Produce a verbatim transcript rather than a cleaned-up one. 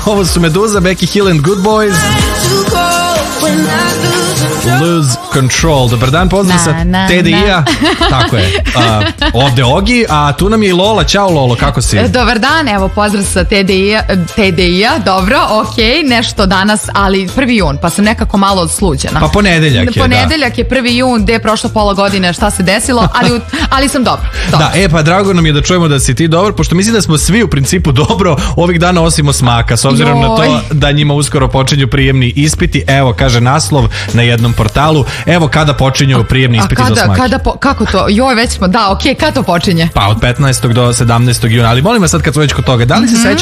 Ovo su Meduza, Becky Hill and Good Boys. Lose Control. Dobar dan, pozdrav sa T D I-a. Tako je. Uh, ovde Ogi, a tu nam je i Lola. Ćao Lolo, kako si? Dobar dan, evo pozdrav sa T D I-a. T D I-a, dobro, okej, okay, nešto danas, ali prvi jun, pa sam nekako malo odsluđena. Pa ponedeljak je, Ponedeljak da. je prvi jun, gde je prošlo pola godine, šta se desilo, ali, ali sam dobro. Da, e pa drago nam je da čujemo da si ti dobro, pošto mislim da smo svi u principu dobro ovih dana osim Osmaka, s obzirom Joj. na to da njima uskoro počinju prijemni ispiti. Evo, kaže naslov na jednom portalu, evo kada počinju prijemni ispiti kada, za Osmake. Kada po, kako to? Joj, već smo, da, okej, okay, kada to počinje? Pa od petnaestog do sedamnaestog juna, ali molim vas sad kad smo već kod toga, da li se mm-hmm. seća